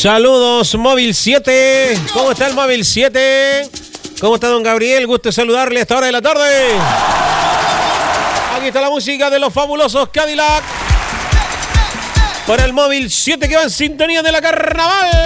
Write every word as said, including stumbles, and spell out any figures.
Saludos, Móvil siete. ¿Cómo está el Móvil siete? ¿Cómo está don Gabriel? Gusto de saludarle a esta hora de la tarde. Aquí está la música de los fabulosos Cadillac. Para el Móvil siete que va en sintonía de la carnaval.